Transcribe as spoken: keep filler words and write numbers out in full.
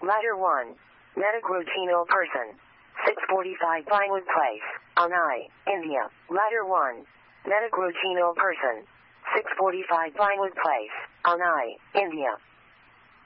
Ladder one. Metagrotino person. six forty-five Vinewood Place, Chennai, India. Ladder one. Metagrotino person. six forty-five Vinewood Place, Chennai, India.